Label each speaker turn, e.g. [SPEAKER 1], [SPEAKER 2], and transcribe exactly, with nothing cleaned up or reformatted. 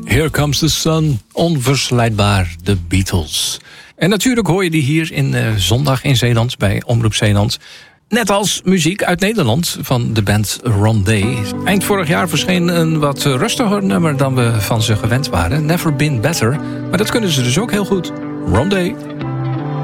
[SPEAKER 1] Here Comes the Sun, onverslijdbaar, de Beatles. En natuurlijk hoor je die hier in uh, Zondag in Zeeland bij Omroep Zeeland. Net als muziek uit Nederland van de band Rondé. Eind vorig jaar verscheen een wat rustiger nummer dan we van ze gewend waren. Never Been Better. Maar dat kunnen ze dus ook heel goed. Rondé.